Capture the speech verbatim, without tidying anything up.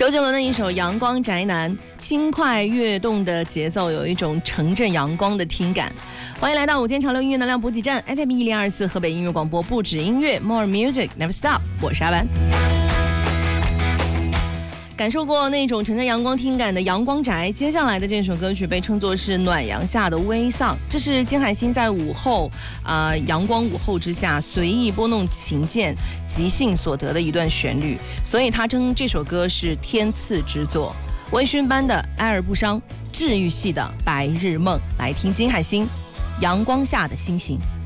周杰伦的一首《阳光宅男》，轻快跃动的节奏，有一种城镇阳光的听感。欢迎来到午间潮流音乐能量补给站 F M 一零二四河北音乐广播，不止音乐 More Music Never Stop， 我是阿文。感受过那种城镇阳光听感的阳光宅，接下来的这首歌曲被称作是暖阳下的微丧，这是金海心在午后啊、呃、阳光午后之下随意拨弄琴键即兴所得的一段旋律，所以他称这首歌是天赐之作。微醺般的哀而不伤，治愈系的白日梦，来听金海心阳光下的星星。